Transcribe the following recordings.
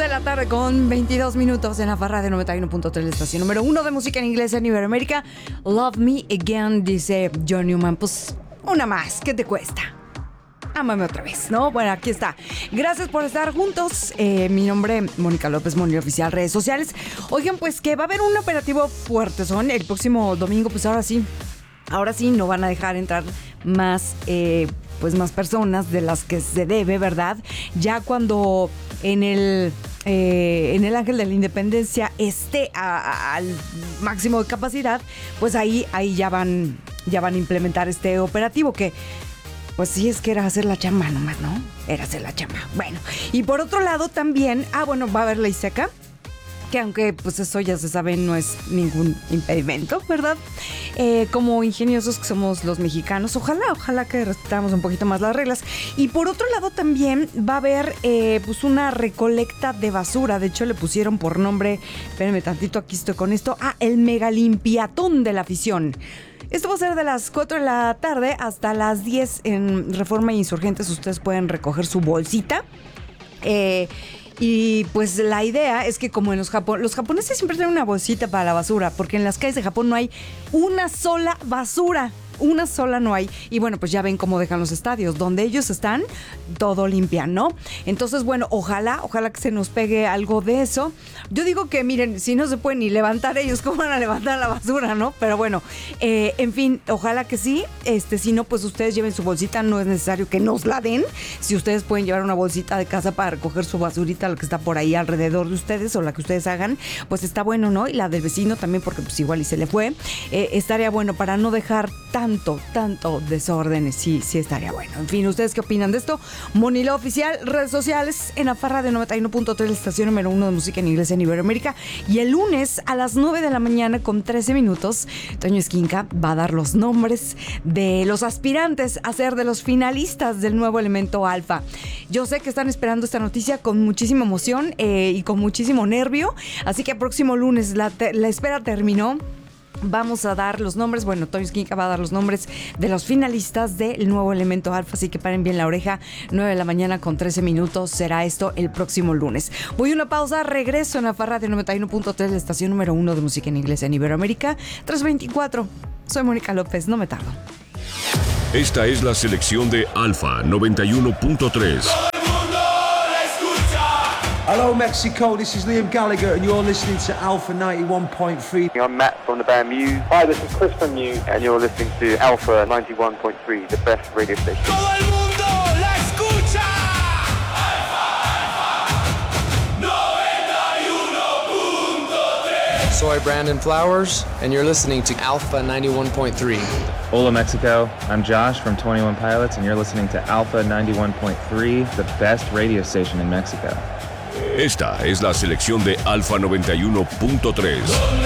de la tarde con 22 minutos en la Farra de 91.3, la estación número 1 de música en inglés en Iberoamérica. Love Me Again, dice John Newman. Pues una más, ¿qué te cuesta? Ámame otra vez, ¿no? Bueno, aquí está. Gracias por estar juntos. Mi nombre, Mónica López, Moni Oficial, redes sociales. Oigan, pues que va a haber un operativo fuerte, son el próximo domingo, pues ahora sí no van a dejar entrar más, pues más personas de las que se debe, ¿verdad? Ya cuando en el Ángel de la Independencia esté al máximo de capacidad, pues ahí ya van a implementar este operativo que, pues sí, es que era hacer la chamba nomás, ¿no? Era hacer la chamba. Bueno, y por otro lado también, va a haber ley seca, que aunque pues eso ya se sabe no es ningún impedimento, ¿verdad? Como ingeniosos que somos los mexicanos, ojalá que respetáramos un poquito más las reglas. Y por otro lado también va a haber pues una recolecta de basura. De hecho le pusieron por nombre, espérenme tantito, aquí estoy con esto, el megalimpiatón de la afición. Esto va a ser de las 4 de la tarde hasta las 10 en Reforma e Insurgentes. Ustedes pueden recoger su bolsita. Y pues la idea es que como en los japoneses siempre tienen una bolsita para la basura, porque en las calles de Japón no hay una sola basura. Una sola no hay. Y bueno, pues ya ven cómo dejan los estadios. Donde ellos están, todo limpian, ¿no? Entonces, bueno, ojalá que se nos pegue algo de eso. Yo digo que, miren, si no se pueden ni levantar ellos, ¿cómo van a levantar la basura, no? Pero bueno, en fin, ojalá que sí. Si no, pues ustedes lleven su bolsita. No es necesario que nos la den. Si ustedes pueden llevar una bolsita de casa para recoger su basurita, lo que está por ahí alrededor de ustedes o la que ustedes hagan, pues está bueno, ¿no? Y la del vecino también, porque pues igual y se le fue. Estaría bueno para no dejar tanto desorden, sí estaría bueno. En fin, ¿ustedes qué opinan de esto? Monilo Oficial, redes sociales, en la Farra de 91.3, la estación número 1 de música en inglés en Iberoamérica. Y el lunes a las 9 de la mañana con 13 minutos, Toño Esquinca va a dar los nombres de los aspirantes a ser de los finalistas del nuevo Elemento Alfa. Yo sé que están esperando esta noticia con muchísima emoción y con muchísimo nervio, así que el próximo lunes la espera terminó. Vamos a dar los nombres, bueno, Toño Esquinca va a dar los nombres de los finalistas del nuevo Elemento Alfa, así que paren bien la oreja, 9 de la mañana con 13 minutos, será esto el próximo lunes. Voy a una pausa, regreso en la Farra de 91.3, la estación número 1 de música en inglés en Iberoamérica, 3:24. Soy Mónica López, no me tardo. Esta es la selección de Alfa 91.3. Hello Mexico, this is Liam Gallagher and you're listening to Alpha 91.3. I'm Matt from the band Muse. Hi, this is Chris from Muse and you're listening to Alpha 91.3, the best radio station. Todo el mundo la escucha. Alpha 91.3. Soy Brandon Flowers and you're listening to Alpha 91.3. Hola Mexico, I'm Josh from 21 Pilots and you're listening to Alpha 91.3, the best radio station in Mexico. Esta es la selección de Alfa 91.3.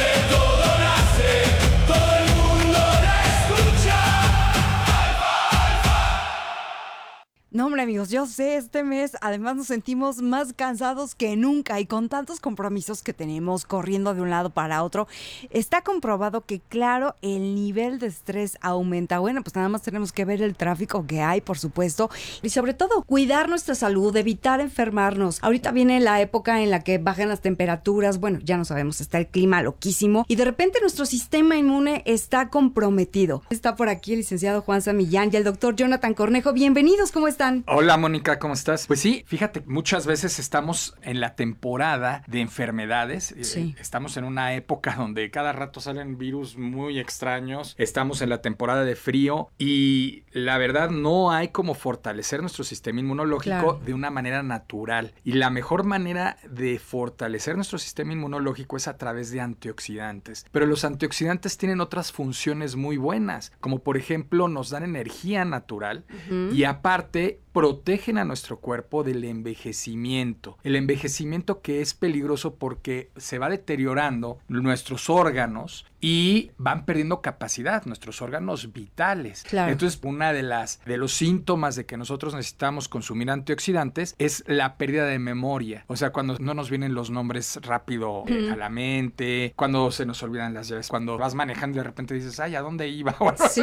No, hombre, amigos, yo sé, este mes además nos sentimos más cansados que nunca y con tantos compromisos que tenemos corriendo de un lado para otro, está comprobado que, claro, el nivel de estrés aumenta. Bueno, pues nada más tenemos que ver el tráfico que hay, por supuesto, y sobre todo cuidar nuestra salud, evitar enfermarnos. Ahorita viene la época en la que bajan las temperaturas, bueno, ya no sabemos, está el clima loquísimo y de repente nuestro sistema inmune está comprometido. Está por aquí el licenciado Juan Samillán y el doctor Jonathan Cornejo. Bienvenidos, ¿cómo están? Hola Mónica, ¿cómo estás? Pues sí, fíjate, muchas veces estamos en la temporada de enfermedades. Sí. Estamos en una época donde cada rato salen virus muy extraños. Estamos en la temporada de frío y la verdad no hay como fortalecer nuestro sistema inmunológico de una manera natural. Y la mejor manera de fortalecer nuestro sistema inmunológico es a través de antioxidantes. Pero los antioxidantes tienen otras funciones muy buenas, como por ejemplo nos dan energía natural y aparte protegen a nuestro cuerpo del envejecimiento. El envejecimiento que es peligroso porque se va deteriorando nuestros órganos y van perdiendo capacidad nuestros órganos vitales. Claro. Entonces, una de los síntomas de que nosotros necesitamos consumir antioxidantes es la pérdida de memoria. O sea, cuando no nos vienen los nombres rápido a la mente, cuando se nos olvidan las llaves, cuando vas manejando y de repente dices, ay, ¿a dónde iba? Sí.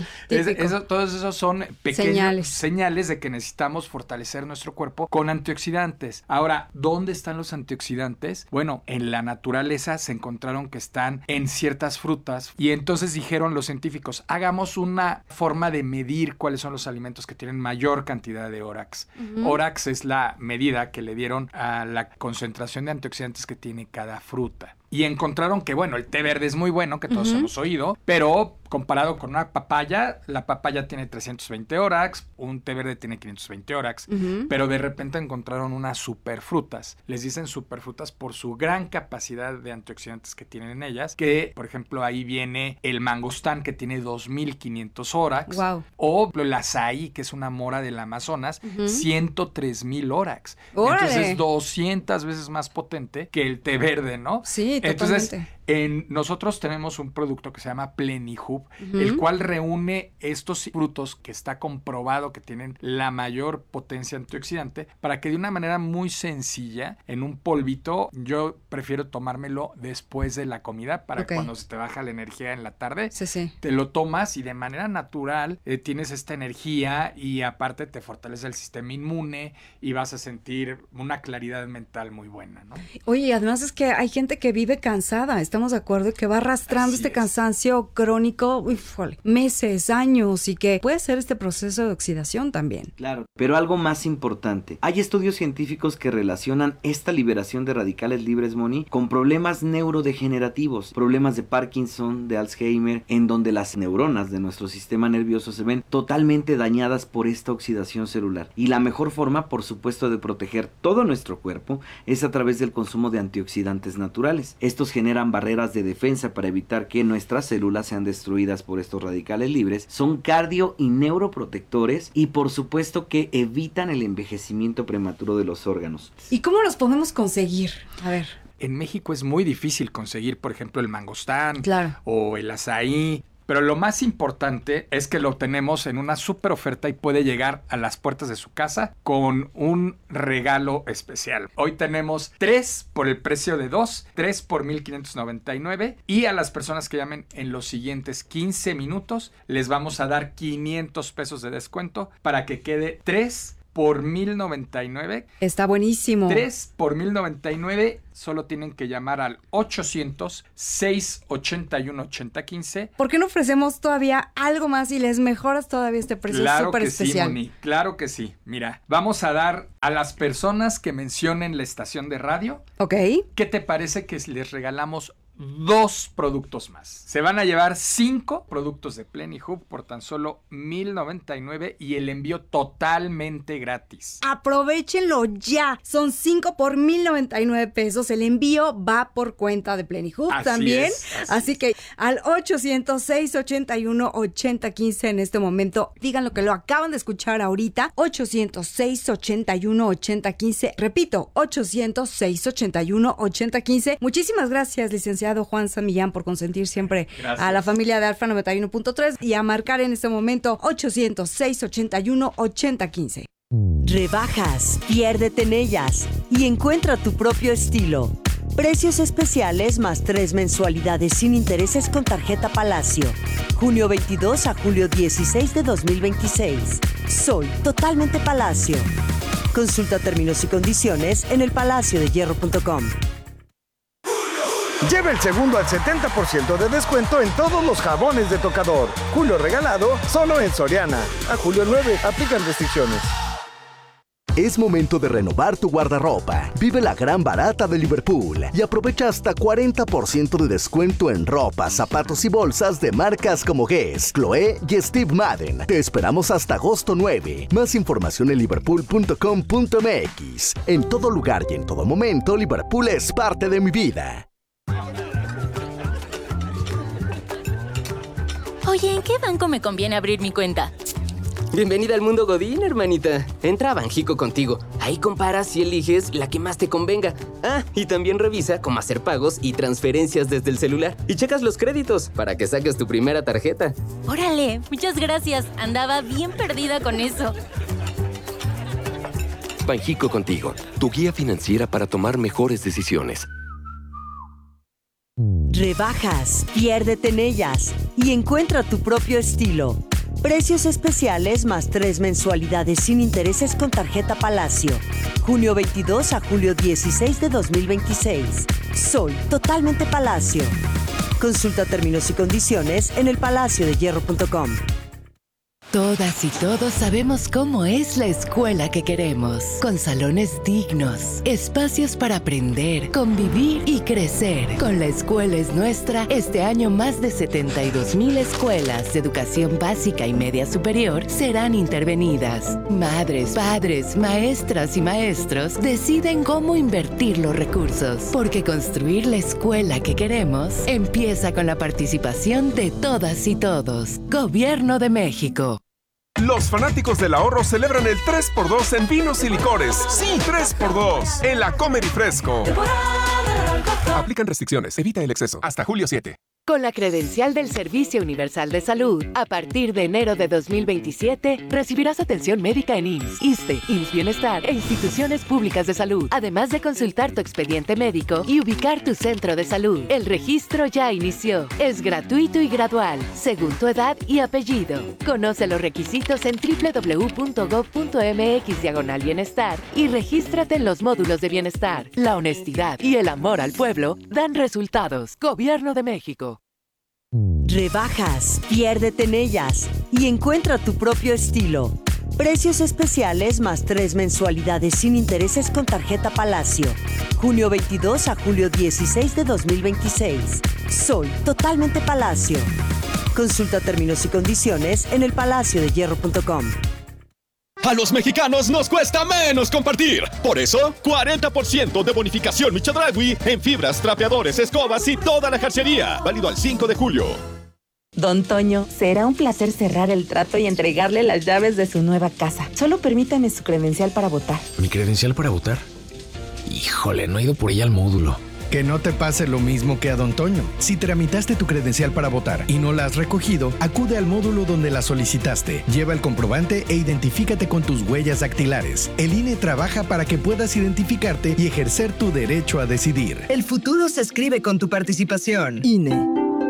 Todos esos son pequeños señales de que necesitamos fortalecer nuestro cuerpo con antioxidantes. Ahora, ¿dónde están los antioxidantes? Bueno, en la naturaleza se encontraron que están en ciertas frutas y entonces dijeron los científicos, hagamos una forma de medir cuáles son los alimentos que tienen mayor cantidad de órax. Órax es la medida que le dieron a la concentración de antioxidantes que tiene cada fruta. Y encontraron que, bueno, el té verde es muy bueno, que todos hemos oído, pero comparado con una papaya, la papaya tiene 320 órax, un té verde tiene 520 órax, pero de repente encontraron unas superfrutas. Les dicen superfrutas por su gran capacidad de antioxidantes que tienen en ellas, que, por ejemplo, ahí viene el mangostán, que tiene 2500 órax, o el azaí, que es una mora del Amazonas, 103,000 órax. ¡Órale! Entonces es 200 veces más potente que el té verde, ¿no? Sí, totalmente. Entonces, nosotros tenemos un producto que se llama Plenihub, el cual reúne estos frutos que está comprobado que tienen la mayor potencia antioxidante para que de una manera muy sencilla, en un polvito, yo prefiero tomármelo después de la comida para que cuando se te baja la energía en la tarde, te lo tomas y de manera natural tienes esta energía y aparte te fortalece el sistema inmune y vas a sentir una claridad mental muy buena, ¿no? Oye, además es que hay gente que vive cansada, estamos de acuerdo, que va arrastrando este cansancio crónico, meses, años, y que puede ser este proceso de oxidación también. Claro, pero algo más importante, hay estudios científicos que relacionan esta liberación de radicales libres, Moni, con problemas neurodegenerativos, problemas de Parkinson, de Alzheimer, en donde las neuronas de nuestro sistema nervioso se ven totalmente dañadas por esta oxidación celular. Y la mejor forma, por supuesto, de proteger todo nuestro cuerpo es a través del consumo de antioxidantes naturales. Estos generan barreras de defensa para evitar que nuestras células sean destruidas por estos radicales libres, son cardio y neuroprotectores y por supuesto que evitan el envejecimiento prematuro de los órganos. ¿Y cómo los podemos conseguir? A ver. En México es muy difícil conseguir, por ejemplo, el mangostán o el azaí. Pero lo más importante es que lo tenemos en una súper oferta y puede llegar a las puertas de su casa con un regalo especial. Hoy tenemos 3 por el precio de 2, 3 por 1,599 y a las personas que llamen en los siguientes 15 minutos les vamos a dar 500 pesos de descuento para que quede 3 por 1,099. Está buenísimo. 3 por 1,099. Solo tienen que llamar al 800-681-8015. ¿Por qué no ofrecemos todavía algo más y les mejoras todavía este precio súper especial? Sí, Moni, claro que sí. Mira, vamos a dar a las personas que mencionen la estación de radio. ¿Qué te parece que les regalamos 2 productos más? Se van a llevar 5 productos de Plenihub por tan solo 1,099 y el envío totalmente gratis. Aprovechenlo ya. Son 5 por 1,099 pesos. El envío va por cuenta de Plenihub también. Así que al 800-681-8015 en este momento. Digan lo que lo acaban de escuchar ahorita. 800-681-8015. Repito, 800-681-8015. Muchísimas gracias, licenciado Juan Samillán, por consentir siempre a la familia de Alfa 91.3 y a marcar en este momento 800-681-8015. Rebajas, piérdete en ellas y encuentra tu propio estilo. Precios especiales más 3 mensualidades sin intereses con tarjeta Palacio. Junio 22 a julio 16 de 2026. Soy totalmente Palacio. Consulta términos y condiciones en elpalaciodehierro.com. Lleva el segundo al 70% de descuento en todos los jabones de tocador. Julio regalado, solo en Soriana. A julio 9, aplican restricciones. Es momento de renovar tu guardarropa. Vive la gran barata de Liverpool y aprovecha hasta 40% de descuento en ropa, zapatos y bolsas de marcas como Guess, Chloé y Steve Madden. Te esperamos hasta agosto 9. Más información en liverpool.com.mx. En todo lugar y en todo momento, Liverpool es parte de mi vida. Oye, ¿en qué banco me conviene abrir mi cuenta? Bienvenida al mundo Godín, hermanita. Entra a Banjico Contigo. Ahí comparas y eliges la que más te convenga. Ah, y también revisa cómo hacer pagos y transferencias desde el celular. Y checas los créditos para que saques tu primera tarjeta. ¡Órale! Muchas gracias. Andaba bien perdida con eso. Banjico Contigo, tu guía financiera para tomar mejores decisiones. Rebajas, piérdete en ellas y encuentra tu propio estilo. Precios especiales más 3 mensualidades sin intereses con tarjeta Palacio. Junio 22 a julio 16 de 2026. Soy totalmente Palacio. Consulta términos y condiciones en elpalaciodehierro.com. Todas y todos sabemos cómo es la escuela que queremos, con salones dignos, espacios para aprender, convivir y crecer. Con La Escuela es Nuestra, este año más de 72,000 escuelas de educación básica y media superior serán intervenidas. Madres, padres, maestras y maestros deciden cómo invertir los recursos, porque construir la escuela que queremos empieza con la participación de todas y todos. Gobierno de México. Los fanáticos del ahorro celebran el 3x2 en vinos y licores. Sí, 3x2 en la Comer y Fresco. Aplican restricciones. Evita el exceso. Hasta julio 7. Con la credencial del Servicio Universal de Salud, a partir de enero de 2027, recibirás atención médica en IMSS, ISSSTE, IMSS Bienestar e instituciones públicas de salud, además de consultar tu expediente médico y ubicar tu centro de salud. El registro ya inició. Es gratuito y gradual, según tu edad y apellido. Conoce los requisitos en www.gov.mx/bienestar y regístrate en los módulos de bienestar. La honestidad y el amor al pueblo dan resultados. Gobierno de México. Rebajas, piérdete en ellas y encuentra tu propio estilo. Precios especiales más 3 mensualidades sin intereses con tarjeta Palacio. Junio 22 a julio 16 de 2026. Soy totalmente Palacio. Consulta términos y condiciones en elpalaciodehierro.com. A los mexicanos nos cuesta menos compartir. Por eso, 40% de bonificación Michodragui en fibras, trapeadores, escobas y toda la jarcería. Válido al 5 de julio. Don Toño, será un placer cerrar el trato y entregarle las llaves de su nueva casa. Solo permítame su credencial para votar. ¿Mi credencial para votar? Híjole, no he ido por ella al módulo. Que no te pase lo mismo que a Don Toño. Si tramitaste tu credencial para votar y no la has recogido, acude al módulo donde la solicitaste. Lleva el comprobante e identifícate con tus huellas dactilares. El INE trabaja para que puedas identificarte y ejercer tu derecho a decidir. El futuro se escribe con tu participación. INE.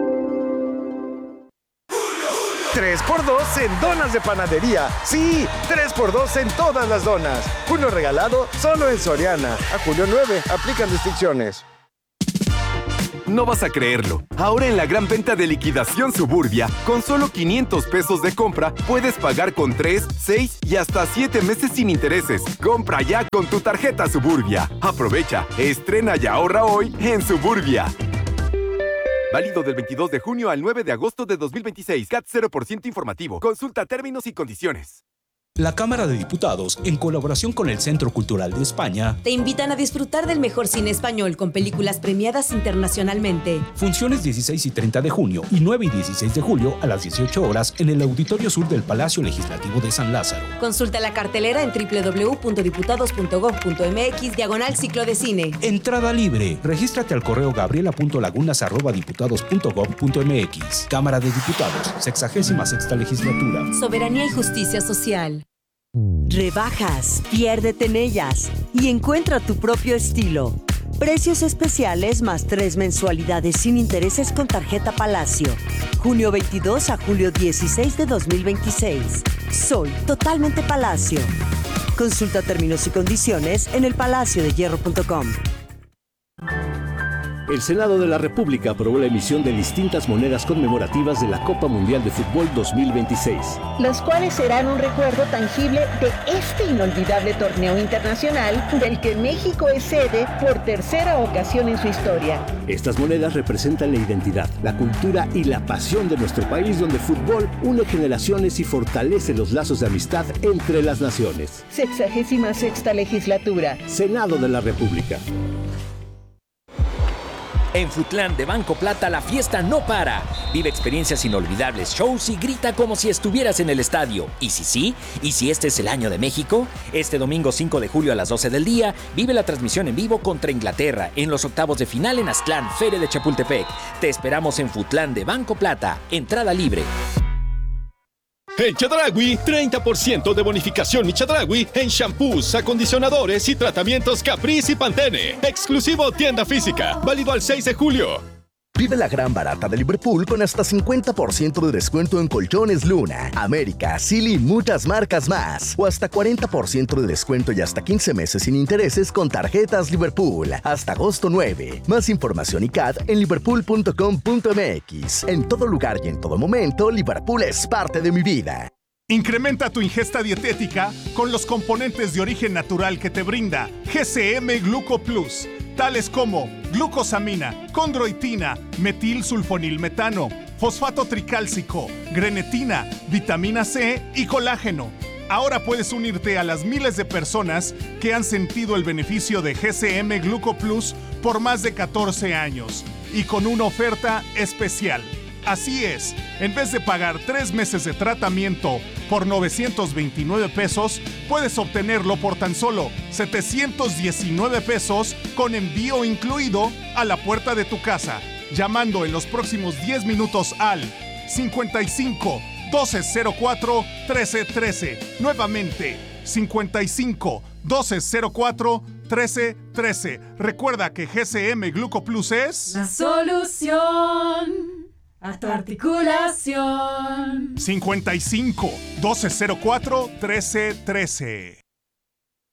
3x2 en donas de panadería. Sí, 3x2 en todas las donas. Junio regalado solo en Soriana. A julio 9, aplican restricciones. No vas a creerlo. Ahora en la gran venta de liquidación Suburbia, con solo 500 pesos de compra, puedes pagar con 3, 6 y hasta 7 meses sin intereses. Compra ya con tu tarjeta Suburbia. Aprovecha, estrena y ahorra hoy en Suburbia. Válido del 22 de junio al 9 de agosto de 2026. CAT 0% informativo. Consulta términos y condiciones. La Cámara de Diputados, en colaboración con el Centro Cultural de España, te invitan a disfrutar del mejor cine español con películas premiadas internacionalmente. Funciones 16 y 30 de junio y 9 y 16 de julio a las 18 horas en el Auditorio Sur del Palacio Legislativo de San Lázaro. Consulta la cartelera en www.diputados.gov.mx/ciclo de cine. Entrada libre. Regístrate al correo gabriela.lagunas@diputados.gov.mx. Cámara de Diputados, 66ª Legislatura. Soberanía y justicia social. Rebajas, piérdete en ellas y encuentra tu propio estilo. Precios especiales más 3 mensualidades sin intereses con tarjeta Palacio. Junio 22 a julio 16 de 2026. Soy totalmente Palacio. Consulta términos y condiciones en elpalaciodehierro.com. El Senado de la República aprobó la emisión de distintas monedas conmemorativas de la Copa Mundial de Fútbol 2026. Las cuales serán un recuerdo tangible de este inolvidable torneo internacional del que México es sede por tercera ocasión en su historia. Estas monedas representan la identidad, la cultura y la pasión de nuestro país, donde el fútbol une generaciones y fortalece los lazos de amistad entre las naciones. 66ª Legislatura. Senado de la República. En Fruitland de Banco Plata la fiesta no para. Vive experiencias inolvidables, shows y grita como si estuvieras en el estadio. ¿Y si sí? ¿Y si este es el año de México? Este domingo 5 de julio a las 12 del día, vive la transmisión en vivo contra Inglaterra en los octavos de final en Aztlán, Feria de Chapultepec. Te esperamos en Fruitland de Banco Plata. Entrada libre. En Chedraui, 30% de bonificación Mi Chedraui en shampoos, acondicionadores y tratamientos Caprice y Pantene. Exclusivo tienda física, válido al 6 de julio. Vive la gran barata de Liverpool con hasta 50% de descuento en colchones Luna, América, Silly y muchas marcas más. O hasta 40% de descuento y hasta 15 meses sin intereses con tarjetas Liverpool. Hasta agosto 9. Más información y CAD en liverpool.com.mx. En todo lugar y en todo momento, Liverpool es parte de mi vida. Incrementa tu ingesta dietética con los componentes de origen natural que te brinda GCM Gluco Plus, tales como glucosamina, condroitina, metilsulfonilmetano, fosfato tricálcico, grenetina, vitamina C y colágeno. Ahora puedes unirte a las miles de personas que han sentido el beneficio de GCM Gluco Plus por más de 14 años y con una oferta especial. Así es, en vez de pagar 3 meses de tratamiento por 929 pesos, puedes obtenerlo por tan solo 719 pesos con envío incluido a la puerta de tu casa, llamando en los próximos 10 minutos al 55 1204 1313. Nuevamente, 55 1204 1313. Recuerda que GCM Gluco Plus es la solución a tu articulación. 55 1204 1313.